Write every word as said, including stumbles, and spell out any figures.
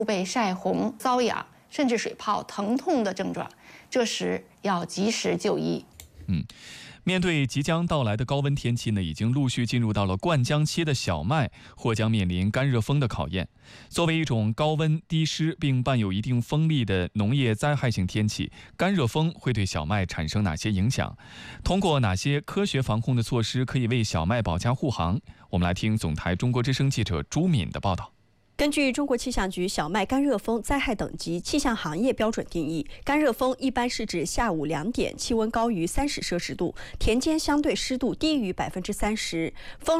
被晒红、瘙痒，甚至水泡、疼痛的症状，这时要及时就医。 嗯。面对即将到来的高温天气呢，已经陆续进入到了灌浆期的小麦或将面临干热风的考验。作为一种高温低湿并伴有一定风力的农业灾害性天气，干热风会对小麦产生哪些影响？通过哪些科学防控的措施可以为小麦保驾护航？我们来听总台中国之声记者朱敏的报道。 根据中国气象局小麦干热风灾害等级气象行业标准定义，干热风一般是指下午两点气温高于三十摄氏度，田间相对湿度低于百分之三十，风